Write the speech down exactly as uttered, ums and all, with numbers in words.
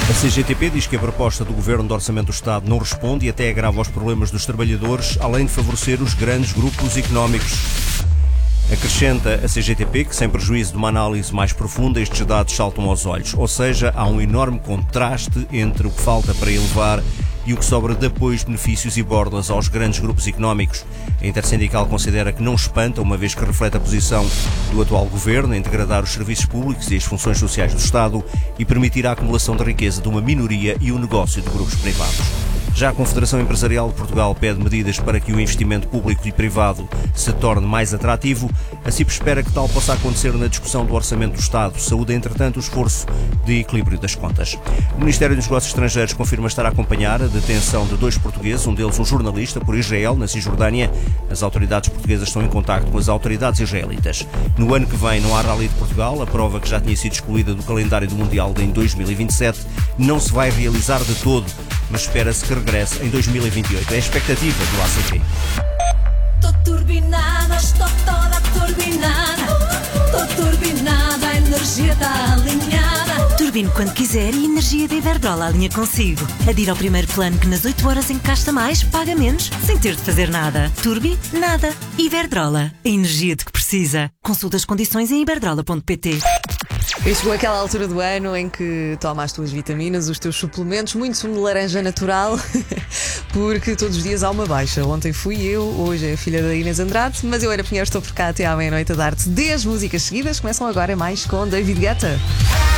A C G T P diz que a proposta do Governo de Orçamento do Estado não responde e até agrava os problemas dos trabalhadores, além de favorecer os grandes grupos económicos. Acrescenta a C G T P que, sem prejuízo de uma análise mais profunda, estes dados saltam aos olhos. Ou seja, há um enorme contraste entre o que falta para elevar e o que sobra de apoios, benefícios e borlas aos grandes grupos económicos. A Intersindical considera que não espanta, uma vez que reflete a posição do atual Governo em degradar os serviços públicos e as funções sociais do Estado e permitir a acumulação de riqueza de uma minoria e o negócio de grupos privados. Já a Confederação Empresarial de Portugal pede medidas para que o investimento público e privado se torne mais atrativo. A C I P espera que tal possa acontecer na discussão do Orçamento do Estado. Saúde, entretanto, o esforço de equilíbrio das contas. O Ministério dos Negócios Estrangeiros confirma estar a acompanhar a detenção de dois portugueses, um deles um jornalista, por Israel, na Cisjordânia. As autoridades portuguesas estão em contacto com as autoridades israelitas. No ano que vem não há Rally de Portugal, a prova que já tinha sido excluída do calendário do Mundial em dois mil e vinte e sete não se vai realizar de todo, mas espera-se que regresse em dois mil e vinte e oito. É a expectativa do A C P. Tô turbinada, estou toda turbinada. Tô turbinada, a energia está alinhada. Turbine quando quiser e a energia da Iberdrola alinha consigo. Adira ao primeiro plano que nas oito horas em que gasta mais, paga menos, sem ter de fazer nada. Turbi, nada. Iberdrola, a energia de que precisa. Consulta as condições em iberdrola ponto pt. E chegou aquela altura do ano em que toma as tuas vitaminas, os teus suplementos, muito sumo de laranja natural, porque todos os dias há uma baixa. Ontem fui eu, hoje é a filha da Inês Andrade, mas eu era Pinheiro, estou por cá até à meia-noite a dar-te dez músicas seguidas. Começam agora mais com David Guetta.